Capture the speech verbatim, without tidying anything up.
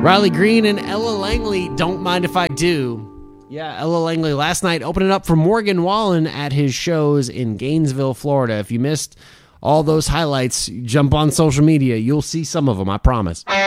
Riley Green and Ella Langley, Don't Mind If I Do. Yeah, Ella Langley last night opening up for Morgan Wallen at his shows in Gainesville, Florida. If you missed all those highlights, jump on social media. You'll see some of them, I promise.